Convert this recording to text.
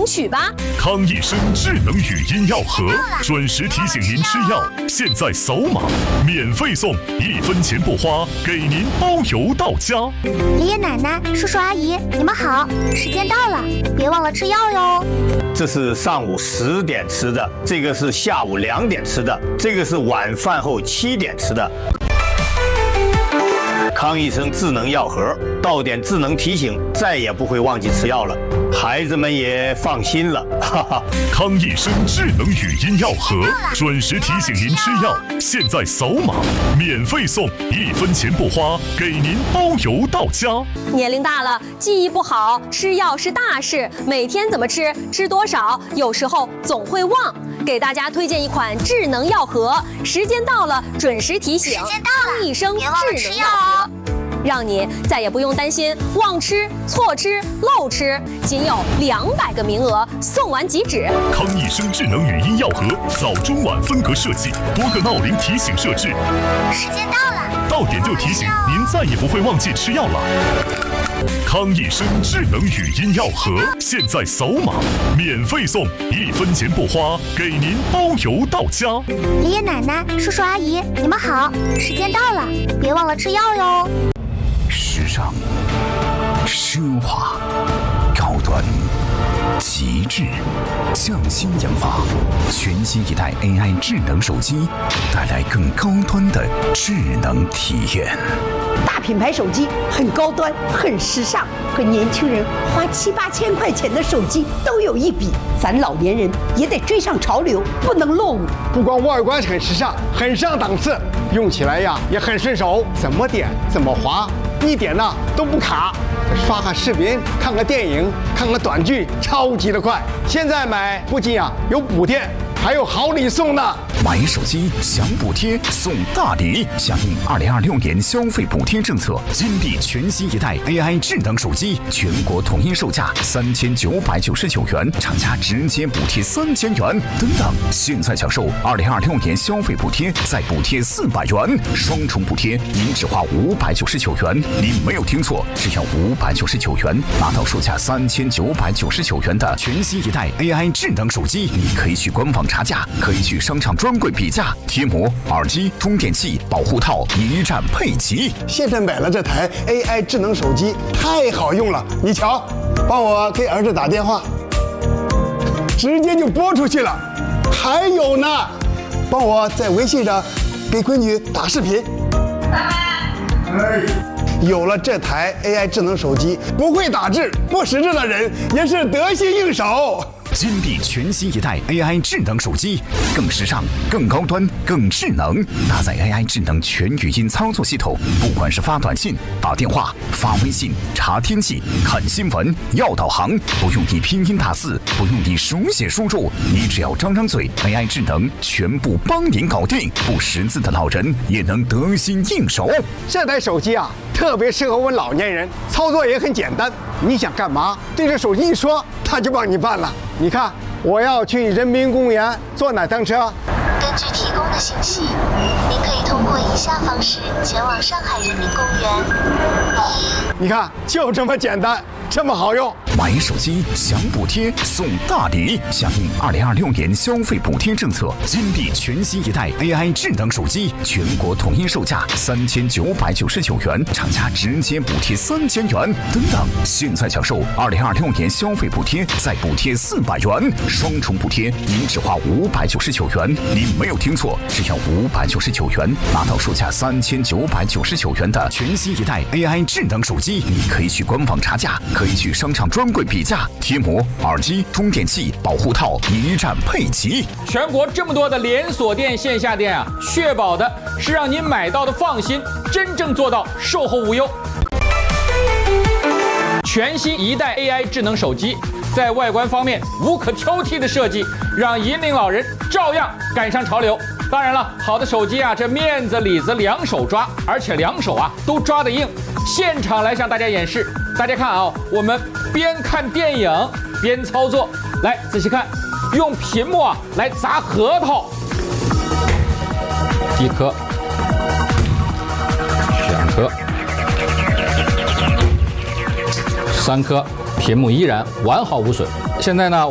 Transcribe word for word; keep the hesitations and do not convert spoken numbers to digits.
领取吧。 康益生智能语音药盒，准时提醒您吃药。现在扫码免费送，一分钱不花，给您包邮到家。 爷爷奶奶、叔叔阿姨，你们好，时间到了，别忘了吃药哟。 这是上午十点吃的，这个是下午两点吃的，这个是晚饭后七点吃的。康益生智能药盒，到点智能提醒，再也不会忘记吃药了，孩子们也放心了。哈哈， 康益生智能语音药盒，准时提醒您吃药。现在扫码免费送，一分钱不花，给您包邮到家。 年龄大了，记忆不好，吃药是大事，每天怎么吃，吃多少，有时候总会忘。给大家推荐一款智能药盒，时间到了准时提醒。 时间到了， 康益生别忘了吃药哦。 让你再也不用担心忘吃、错吃、漏吃，仅有两百个名额，送完即止。 康益生智能语音药盒，早中晚分隔设计，多个闹铃提醒设置。 时间到了， 到点就提醒，您再也不会忘记吃药了。康益生智能语音药盒，现在扫码免费送，一分钱不花，给您包邮到家。 爷爷奶奶、叔叔阿姨，你们好，时间到了，别忘了吃药哟。 时尚、奢华、高端、极致，匠心研发，全新一代 A I 智能手机，带来更高端的智能体验。 大品牌手机很高端，很时尚，和年轻人花七八千块钱的手机都有一比。咱老年人也得追上潮流，不能落伍。 不光外观很时尚，很上档次，用起来呀也很顺手，怎么点怎么滑，一点呢都不卡。刷个视频，看个电影，看个短剧，超级的快。现在买不仅啊有补贴，还有好礼送呢。 买手机享补贴送大礼，响应二零二六年消费补贴政策，金地全新一代 A I 智能手机，全国统一售价三千九百九十九元，厂家直接补贴三千元。等等，现在享受二零二六年消费补贴，再补贴四百元，双重补贴，您只花五百九十九元。您没有听错，只要五百九十九元，拿到售价三千九百九十九元的全新一代 A I 智能手机。你可以去官网查价，可以去商场专柜比价，贴膜、耳机、充电器、保护套一站配齐。 现在买了这台 A I 智能手机，太好用了。你瞧，帮我给儿子打电话，直接就拨出去了。还有呢，帮我在微信上给闺女打视频。哎，有了这台 A I 智能手机，不会打字、不识字的人也是得心应手。 金地全新一代 A I 智能手机，更时尚、更高端、更智能，搭载 A I 智能全语音操作系统，不管是发短信、打电话、发微信、查天气、看新闻、要导航，不用你拼音打字，不用你手写输入，你只要张张嘴 ，A I 智能全部帮您搞定，不识字的老人也能得心应手。 这台手机啊，特别适合我们老年人，操作也很简单。你想干嘛，对着手机一说，它就帮你办了。你看，我要去人民公园坐哪趟车？ 根据提供的信息，您可以通过以下方式前往上海人民公园。一， 你看，就这么简单，这么好用。 买手机享补贴送大礼，响应二零二六年消费补贴政策，金地全新一代 A I 智能手机，全国统一售价三千九百九十九元，厂家直接补贴三千元。等等，现在享受二零二六年消费补贴，再补贴四百元，双重补贴，您只花五百九十九元。您没有听错，只要五百九十九元，拿到售价三千九百九十九元的全新一代 A I 智能手机。你可以去官网查价，可以去商场专柜比价，贴膜、耳机、充电器、保护套一站配齐。 全国这么多的连锁店、线下店啊，确保的是让您买到的放心，真正做到售后无忧。全新一代 A I 智能手机，在外观方面无可挑剔的设计，让引领老人照样赶上潮流。当然了，好的手机啊，这面子里子两手抓，而且两手啊都抓得硬。现场来向大家演示，大家看啊，我们边看电影边操作，来仔细看，用屏幕啊来砸核桃，一颗，两颗，三颗，屏幕依然完好无损。现在呢。